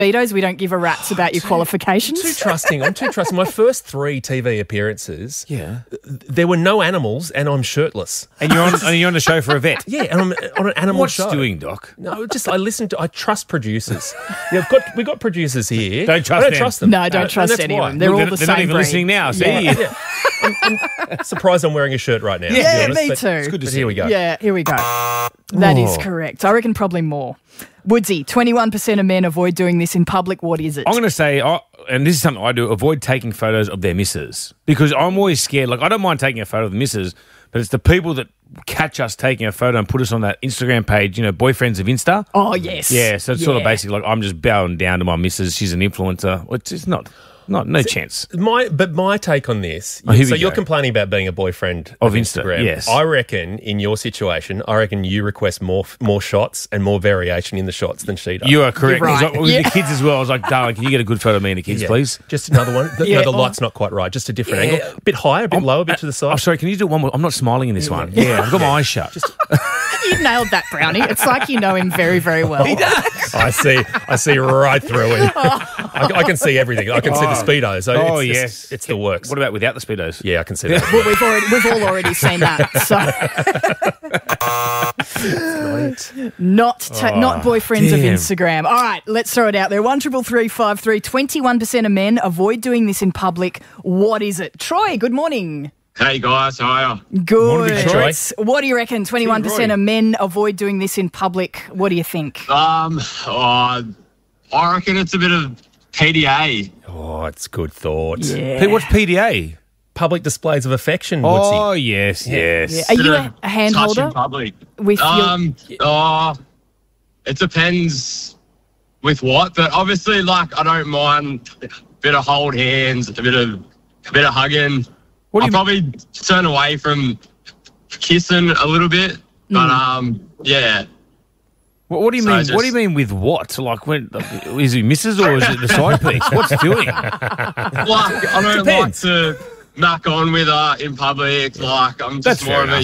Speedos. We don't give a rat's about your qualifications. I'm too trusting. My first 3 TV appearances, there were no animals and I'm shirtless. And you're on the show for a vet. Yeah, and I'm on an animal What's show. doing, Doc? No, I trust producers. We've got producers here. Don't trust I don't them. trust them. No, I don't trust any of them. They're all the same They're not even breed. listening now. See? Yeah. I'm surprised I'm wearing a shirt right now. to be Yeah, honest, me but too. It's good to see. Here we go. Yeah, here we go. That is correct. I reckon probably more. Woodsy, 21% of men avoid doing this in public. What is it? I'm going to say, and this is something I do, avoid taking photos of their missus. Because I'm always scared. Like, I don't mind taking a photo of the missus, but it's the people that catch us taking a photo and put us on that Instagram page, boyfriends of Insta. Oh, yes. Yeah, so it's sort of basically like I'm just bowing down to my missus. She's an influencer. It's no chance. My take on this, here we so you're go. complaining about being a boyfriend Of Instagram. yes. I reckon in your situation, you request more shots and more variation in the shots than she does. You are correct. You're right. With the kids as well, I was like, darling, can you get a good photo of me and the kids, please? Just another one. The Yeah, light's not quite right. Just a different angle. A bit higher, a bit lower, a bit to the side. I'm sorry, can you do one more? I'm not smiling in this one. Yeah, I've got my eyes shut. You nailed that, Brownie. It's like you know him very, very well. I see right through him. I can see everything. I can see the Speedos. So yes. It's the works. What about without the Speedos? Yeah, I can see that. Well, we've all already seen that. So not boyfriends of damn. Instagram. All right, let's throw it out there. 133353. 21% of men avoid doing this in public. What is it? Troy, good morning. Hey guys, how are you? Good. Morning, Troy. What do you reckon? 21% of men avoid doing this in public. What do you think? I reckon it's a bit of PDA. Oh, it's good thought. Yeah. What's PDA? Public displays of affection, Oh, Woodsy. yes. Yeah. Are you a hand Touch holder in public. with your... It depends with what, but obviously, like, I don't mind a bit of hold hands, a bit of hugging. What do I'll you probably turn away from kissing a little bit, but yeah. What do you So mean? just- What do you mean with what? Like, is he misses or is it the side piece? What's doing? Like, I don't Depends. like to knock on with her in public. Like, I'm That's just more fair of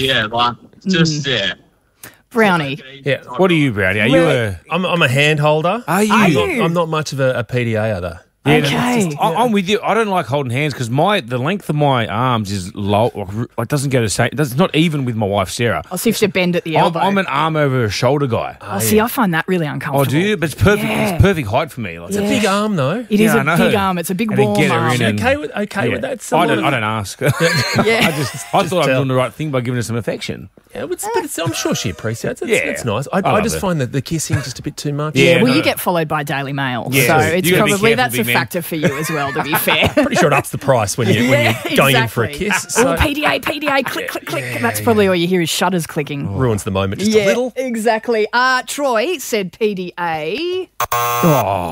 a, Brownie? Yeah. What are you, Brownie? Are you a? I'm a hand holder. Are you? I'm not much of a PDA though. Yeah, Okay. I'm with you. I don't like holding hands because the length of my arms is low. It doesn't go the same. It's not even with my wife Sarah. I'll see if you bend at the elbow. I'm an arm over a shoulder guy. See, I find that really Oh, uncomfortable. do you? But it's perfect. Yeah. It's perfect height for me. Like, It's a big arm though. It is Yeah, I a know. big arm. It's a big And then warm get her arm. in and- Okay with that? It's a I lot don't. of- I don't ask. Yeah. I thought I was doing the right thing by giving her some affection. Yeah, but I'm sure she appreciates it. Yeah. It's nice. I love just it. find that the kissing just a bit too much. Yeah, Well, no. you get followed by Daily Mail, Yeah. so You it's gotta be probably careful, that's a big man. factor for you as well. To be fair, Pretty sure it ups the price when you're going in for a exactly. kiss. Oh, So PDA, click, click, click. That's probably all you hear is shutters clicking. ruins the moment just a little. exactly. Troy said PDA. Oh,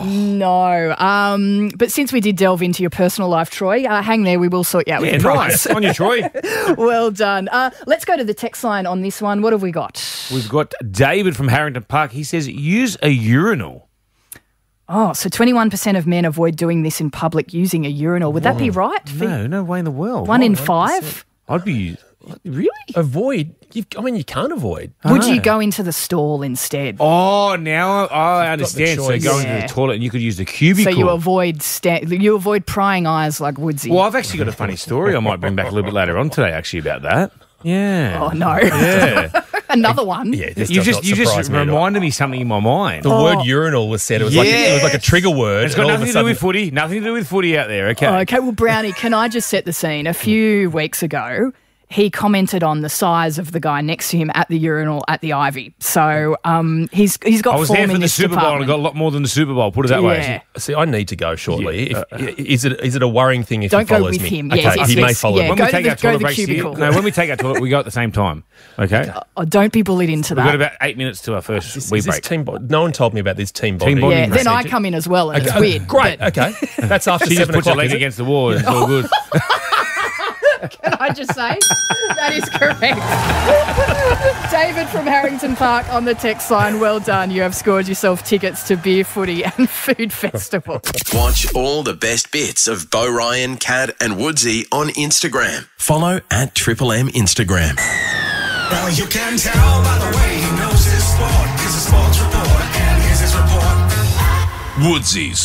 No. But since we did delve into your personal life, Troy, hang there. We will sort you out with yeah, the price. nice. On you, Troy. Well done. Let's go to the text line on this one. What have we got? We've got David from Harrington Park. He says, use a urinal. Oh, so 21% of men avoid doing this in public using a urinal. Would that be right? No way in the world. One in 5? I'd be... Really? Avoid. You can't avoid. Would know. you go into the stall instead? Oh, now I understand. So choice. going Yeah. to the toilet and you could use the So cubicle. you avoid prying eyes like Woodsy. Well, I've actually got a funny story I might bring back a little bit later on today, actually, about that. Yeah. Oh, no. Yeah. Another one. Yeah, this you does just not you surprise just me at all. reminded me something in my mind. The word urinal was said. It was like a trigger word. It's got and all of nothing a to do with sudden- footy. Nothing to do with footy out there, okay? Okay, well, Brownie, can I just set the scene? A few weeks ago, he commented on the size of the guy next to him at the urinal at the Ivy. So he's got I was form there for in the this Super Bowl and I department. got a lot more than the Super Bowl, put it that way. Yeah. See, I need to go shortly. Is it a worrying thing if Don't he go follows with me? him. Okay, Yes, he yes, may follow yeah. me. When Go we to take the- our go to toilet the breaks here, cubicle. when we take our toilet, we go at the same time, okay? Oh, don't be bullied into We've got that. about 8 minutes to our first Is wee this break. team no one told me about this team bonding. bonding Yeah, then I procedure. come in as well, and it's Okay, weird. Great. but Okay, that's after She just 7 puts her o'clock. legs is it? against the wall and it's all good. Can I just say that is correct? David from Harrington Park on the text line. Well done. You have scored yourself tickets to Beer, Footy and Food Festival. Watch all the best bits of Bo Ryan, Cad and Woodsy on Instagram. Follow at Triple M Instagram. Well, you can tell by the way he knows his sport. He's a sports reporter and here's his report. Woodsies.